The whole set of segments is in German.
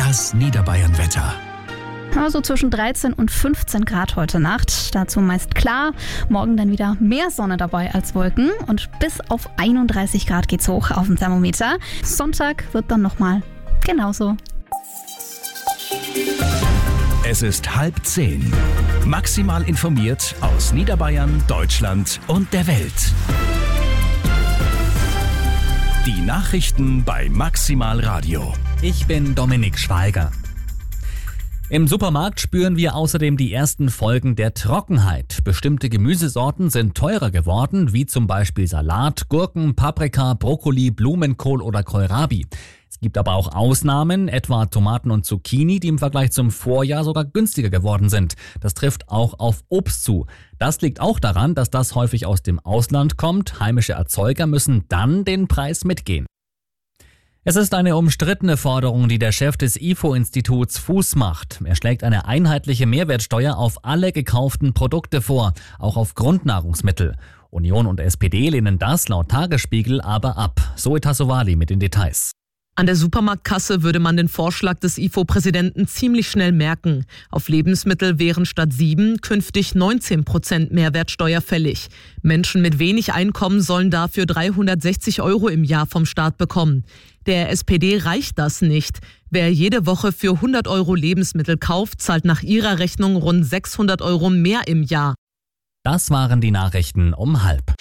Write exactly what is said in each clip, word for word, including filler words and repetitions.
Das Niederbayern-Wetter. Also zwischen dreizehn und fünfzehn Grad heute Nacht. Dazu meist klar. Morgen dann wieder mehr Sonne dabei als Wolken. Und bis auf einunddreißig Grad geht's hoch auf dem Thermometer. Sonntag wird dann nochmal genauso. Es ist halb zehn. Maximal informiert aus Niederbayern, Deutschland und der Welt. Die Nachrichten bei Maximal Radio. Ich bin Dominik Schweiger. Im Supermarkt spüren wir außerdem die ersten Folgen der Trockenheit. Bestimmte Gemüsesorten sind teurer geworden, wie zum Beispiel Salat, Gurken, Paprika, Brokkoli, Blumenkohl oder Kohlrabi. Es gibt aber auch Ausnahmen, etwa Tomaten und Zucchini, die im Vergleich zum Vorjahr sogar günstiger geworden sind. Das trifft auch auf Obst zu. Das liegt auch daran, dass das häufig aus dem Ausland kommt. Heimische Erzeuger müssen dann den Preis mitgehen. Es ist eine umstrittene Forderung, die der Chef des I F O-Instituts Fuß macht. Er schlägt eine einheitliche Mehrwertsteuer auf alle gekauften Produkte vor, auch auf Grundnahrungsmittel. Union und S P D lehnen das laut Tagesspiegel aber ab. Zoe Tassovali mit den Details. An der Supermarktkasse würde man den Vorschlag des I F O-Präsidenten ziemlich schnell merken. Auf Lebensmittel wären statt sieben künftig neunzehn Prozent Mehrwertsteuer fällig. Menschen mit wenig Einkommen sollen dafür dreihundertsechzig Euro im Jahr vom Staat bekommen. Der S P D reicht das nicht. Wer jede Woche für hundert Euro Lebensmittel kauft, zahlt nach ihrer Rechnung rund sechshundert Euro mehr im Jahr. Das waren die Nachrichten um halb.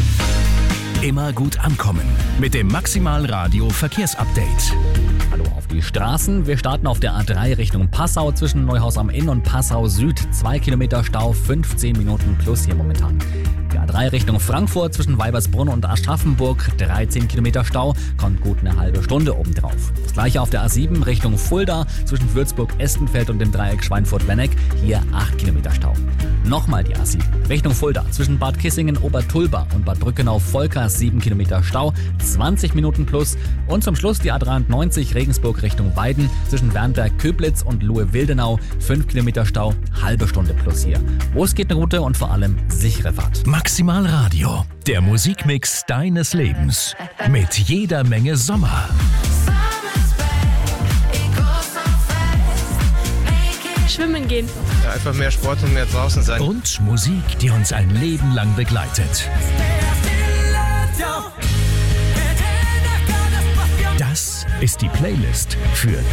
Immer gut ankommen mit dem Maximal Radio Verkehrsupdate. Hallo auf die Straßen. Wir starten auf der A drei Richtung Passau zwischen Neuhaus am Inn und Passau Süd. Zwei Kilometer Stau, fünfzehn Minuten plus hier momentan. Die A drei Richtung Frankfurt zwischen Weibersbrunn und Aschaffenburg. dreizehn Kilometer Stau, kommt gut eine halbe Stunde obendrauf. Das gleiche auf der A sieben Richtung Fulda zwischen Würzburg-Estenfeld und dem Dreieck Schweinfurt-Wenneck. Hier acht Kilometer Stau. Nochmal die A sieben Richtung Fulda zwischen Bad Kissingen, Obertulba und Bad Brückenau-Volkers. sieben Kilometer Stau, zwanzig Minuten plus. Und zum Schluss die A dreiundneunzig Regensburg Richtung Weiden zwischen Wernberg, Köblitz und Lohe-Wildenau. fünf Kilometer Stau, halbe Stunde plus hier. Wo es geht eine gute und vor allem sichere Fahrt. Maximal Radio, der Musikmix deines Lebens. Mit jeder Menge Sommer. Schwimmen gehen. Ja, einfach mehr Sport und mehr draußen sein. Und Musik, die uns ein Leben lang begleitet. Das ist die Playlist für